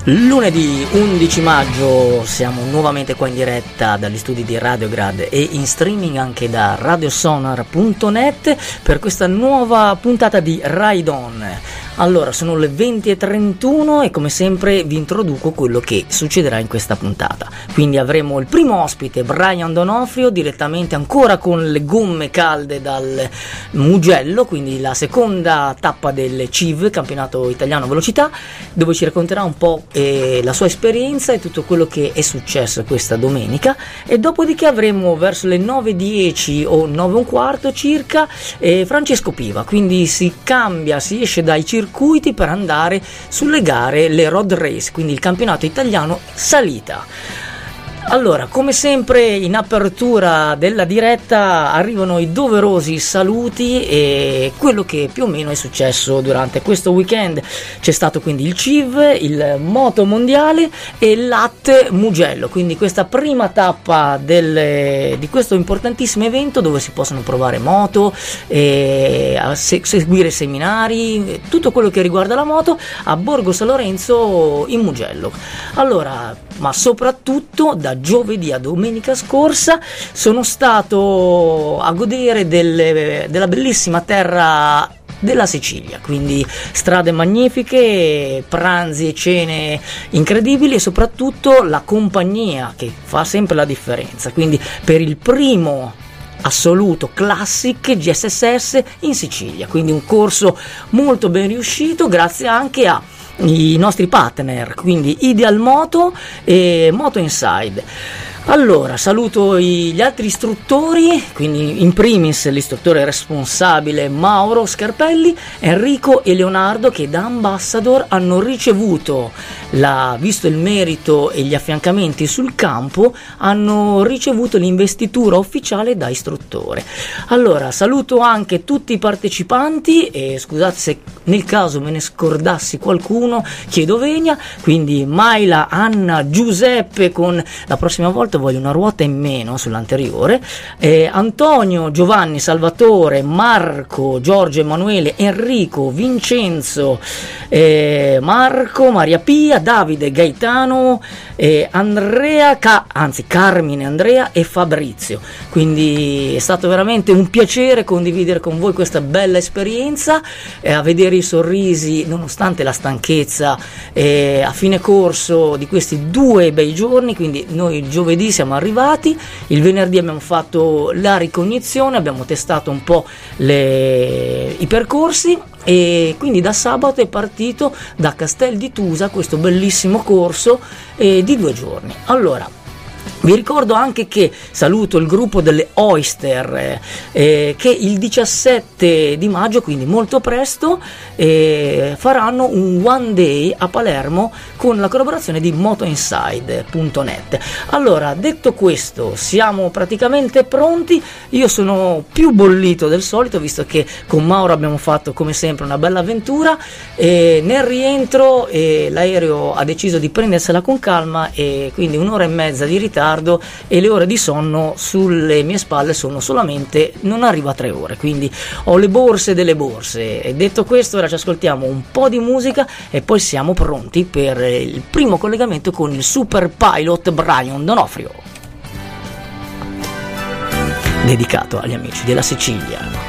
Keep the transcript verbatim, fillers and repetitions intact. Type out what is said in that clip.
Lunedì undici maggio siamo nuovamente qua in diretta dagli studi di Radiograd e in streaming anche da radiosonar punto net per questa nuova puntata di Ride On. Allora, sono le venti e trentuno e come sempre vi introduco quello che succederà in questa puntata. Quindi avremo il primo ospite, Brian D'Onofrio, direttamente ancora con le gomme calde dal Mugello, quindi la seconda tappa del C I V, Campionato Italiano Velocità, dove ci racconterà un po' eh, la sua esperienza e tutto quello che è successo questa domenica. E dopodiché avremo verso le nove e dieci o nove e un quarto circa eh, Francesco Piva, quindi si cambia, si esce dai circuiti per andare sulle gare, le road race, quindi il campionato italiano salita. Allora, come sempre in apertura della diretta arrivano i doverosi saluti e quello che più o meno è successo durante questo weekend. C'è stato quindi il C I V, il Moto Mondiale e l'A T Mugello, quindi questa prima tappa del, di questo importantissimo evento dove si possono provare moto, e a se, seguire seminari, tutto quello che riguarda la moto a Borgo San Lorenzo in Mugello. Allora, ma soprattutto da giovedì a domenica scorsa sono stato a godere delle, della bellissima terra della Sicilia, quindi strade magnifiche, pranzi e cene incredibili e soprattutto la compagnia che fa sempre la differenza. Quindi per il primo assoluto Classic G S S S in Sicilia, quindi un corso molto ben riuscito grazie anche a i nostri partner, quindi Ideal Moto e Moto Inside. Allora, saluto gli altri istruttori, quindi in primis l'istruttore responsabile Mauro Scarpelli, Enrico e Leonardo, che da ambassador hanno ricevuto, la, visto il merito e gli affiancamenti sul campo, hanno ricevuto l'investitura ufficiale da istruttore. Allora, saluto anche tutti i partecipanti e scusate se nel caso me ne scordassi qualcuno, chiedo venia, quindi Maila, Anna, Giuseppe, con la prossima volta voglio una ruota in meno sull'anteriore, eh, Antonio, Giovanni, Salvatore, Marco, Giorgio, Emanuele, Enrico, Vincenzo, eh, Marco, Maria Pia, Davide, Gaetano, eh, Andrea, Ca- anzi Carmine, Andrea e Fabrizio. Quindi è stato veramente un piacere condividere con voi questa bella esperienza, eh, a vedere i sorrisi nonostante la stanchezza eh, a fine corso di questi due bei giorni. Quindi noi giovedì siamo arrivati, il venerdì abbiamo fatto la ricognizione, abbiamo testato un po' le, i percorsi e quindi da sabato è partito da Castel di Tusa questo bellissimo corso eh, di due giorni. Allora, vi ricordo anche che saluto il gruppo delle Oyster eh, che il diciassette di maggio, quindi molto presto, eh, faranno un one day a Palermo con la collaborazione di moto inside punto net. Allora, detto questo, siamo praticamente pronti. Io sono più bollito del solito visto che con Mauro abbiamo fatto come sempre una bella avventura e nel rientro eh, l'aereo ha deciso di prendersela con calma e quindi un'ora e mezza di ritardo e le ore di sonno sulle mie spalle sono solamente, non arriva a tre ore, quindi ho le borse delle borse. E detto questo, ora ci ascoltiamo un po' di musica e poi siamo pronti per il primo collegamento con il super pilot Brian D'Onofrio, dedicato agli amici della Sicilia.